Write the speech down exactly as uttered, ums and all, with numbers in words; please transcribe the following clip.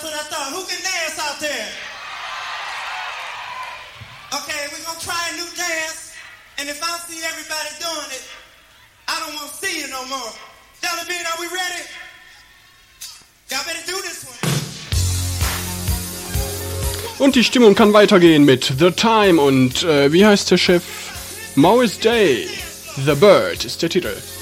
what I thought. Who can dance out there? Okay, we're gonna try a new dance, and if I see everybody doing it, I don't want to see you no more. Jellybean, are we ready? Y'all better do this one. Und die Stimmung kann weitergehen mit The Time und äh, wie heißt der Chef? Morris Day. The Bird ist der Titel.